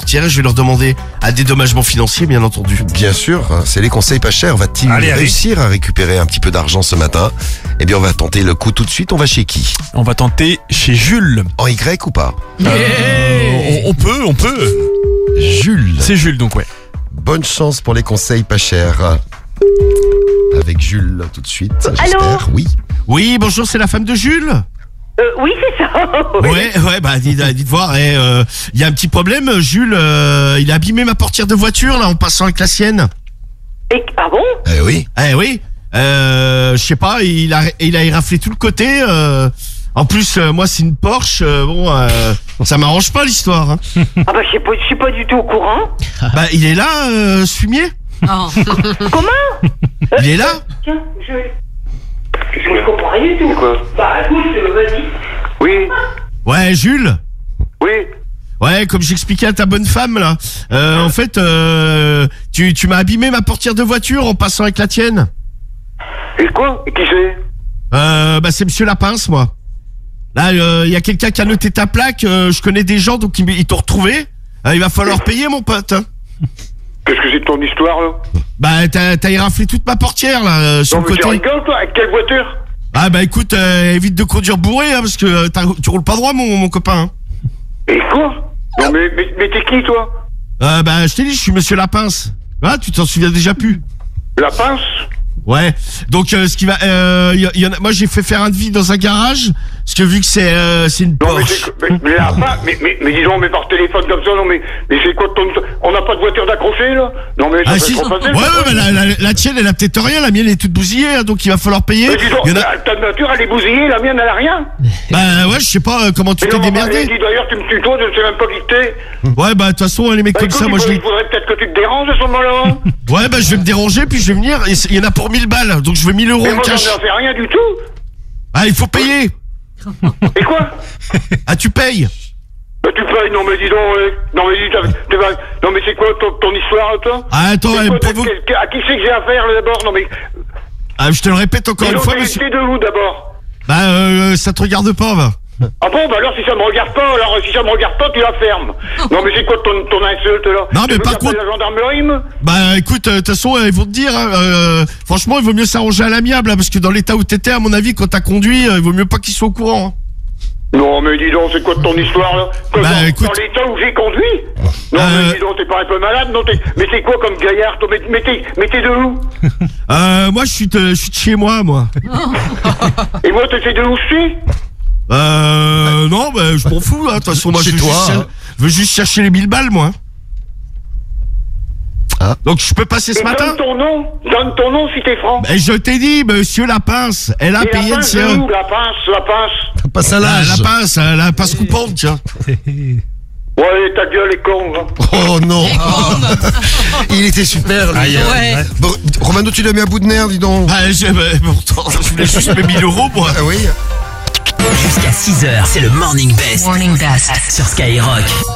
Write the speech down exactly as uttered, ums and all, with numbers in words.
portière et je vais leur demander un dédommagement financier, bien entendu. Bien sûr, c'est les conseils pas chers. Va-t-il Allez, allez. réussir à récupérer un petit peu d'argent ce matin? Eh bien, on va tenter le coup tout de suite. On va chez qui? On va tenter chez Jules. En Y ou pas? Euh, on, on peut, on peut. Jules. C'est Jules donc, ouais. Bonne chance pour les conseils pas chers. Avec Jules tout de suite. J'espère. Oui. Oui, bonjour, c'est la femme de Jules. Euh, oui, c'est ça. Oui. Ouais, ouais, bah dites, dites voir, il euh, y a un petit problème, Jules, euh, il a abîmé ma portière de voiture là en passant avec la sienne. Et, ah bon? Eh oui. Eh oui, euh, je sais pas, il a, il a éraflé tout le côté. Euh, en plus, euh, moi c'est une Porsche, euh, bon, euh, ça m'arrange pas l'histoire. Hein. Ah bah je sais pas, je suis pas du tout au courant. Bah il est là, euh, ce fumier. Oh. Comment? Il est là. Tiens, je... Je ne comprends rien du tout. Quoi? Bah écoute, euh, vas-y. Oui, Ouais, Jules. oui. Ouais, comme j'expliquais à ta bonne femme là, euh, en fait, euh, tu, tu m'as abîmé ma portière de voiture en passant avec la tienne. Et quoi? Et qui c'est? Euh, bah c'est Monsieur Lapince, moi. Là, il euh, y a quelqu'un qui a noté ta plaque. Euh, je connais des gens, donc ils, ils t'ont retrouvé. Euh, il va falloir payer, mon pote. Hein. Qu'est-ce que c'est de ton histoire, là? Bah t'as, t'as éraflé toute ma portière là, euh, sur Non, le mais tu côté. rigoles, toi? Avec quelle voiture? Ah bah écoute, euh, évite de conduire bourré, hein, parce que euh, t'as- tu roules pas droit, mon, mon copain. Hein. Et quoi? Non, mais, mais, mais t'es qui, toi? Euh, bah je t'ai dit, je suis Monsieur Lapince. Ah, tu t'en souviens déjà plus. La pince? Ouais. Donc euh, ce qui va, euh, y, y en a, moi j'ai fait faire un devis dans un garage, parce que vu que c'est, euh, c'est une Non, mais Porsche. c'est. Mais, mais la pince? Mais, mais, mais dis donc, mais par téléphone comme ça, non, mais. Mais c'est quoi ton. On n'a pas de voiture d'accrocher, là? Non, mais ça Ah fait si. trop Ouais, facile. ouais, bah, la, la, la tienne elle a peut-être rien, la mienne elle est toute bousillée, hein, donc il va falloir payer. Mais dis donc, Il y en a- la- ta voiture, elle est bousillée, la mienne, elle a rien. Bah ouais, je sais pas euh, comment tu Mais t'es non, démerdé. dis d'ailleurs, tu me tutoies, je ne sais même pas qui t'es. Ouais, bah de toute façon les mecs Bah, comme écoute, ça, il moi je faudrait, les. il faudrait peut-être que tu te déranges à ce moment-là. Ouais, bah je vais me déranger puis je vais venir. et c'est- Il y en a pour mille balles, donc je veux mille euros Mais en moi, j'en cash. ai fait rien du tout. Ah, il faut payer. Et quoi? Ah, tu payes. Bah, tu payes, non, mais dis donc, euh, non, mais dis, t'as- t'es pas- non, mais c'est quoi ton, ton histoire, toi? Ah, attends, C'est elle quoi, me provoque- qu'est- qu'est- à qui c'est que j'ai affaire, là, d'abord? Non, mais. Ah, je te le répète encore Dis une donc, fois, t'es- monsieur. t'es de où, d'abord? Bah, euh, ça te regarde pas, va. Ah bon, bah alors si ça me regarde pas, alors si ça me regarde pas, tu la fermes. Non mais c'est quoi ton, ton insulte là? Non, Tu mais veux par que j'appelle contre- la gendarmerie, moi? Bah, écoute, euh, de toute façon, euh, ils vont te dire, hein, euh, franchement, il vaut mieux s'arranger à l'amiable, hein, parce que dans l'état où t'étais, à mon avis, quand t'as conduit, euh, il vaut mieux pas qu'ils soient au courant. Hein. Non mais dis donc, c'est quoi ton histoire là? Quoi, Bah, dans, écoute- dans l'état où j'ai conduit? Non Euh, mais dis donc, t'es pas un peu malade? Non, t'es- mais c'est quoi comme gaillard? toi? Mais, mais t'es mais t'es de où? Euh, moi, je suis de, je suis de chez moi, moi. Et moi, t'es de où je suis? Euh, non, bah, je m'en fous, hein. De toute façon, moi, Chez je veux, toi, juste, hein. je veux juste chercher les mille balles, moi. Ah. Donc, je peux passer ce Et matin? donne ton nom, donne ton nom si t'es franc. Ben, je t'ai dit, monsieur Lapince, elle a Et la payé le pince de sien. où? La pince, la pince. Passe à La, l'âge. la pince, euh, la pince coupante, tiens. Ouais, ta gueule est con, hein. Oh non. Il était super, lui. Aïe, Ouais. ouais. Bon, Romano, tu l'as mis à bout de nerf, dis donc. Ah, je, bah, pourtant, je voulais juste mes mille euros, moi. Ah oui. Jusqu'à six heures, c'est le Morning Best Morning Best. sur Skyrock.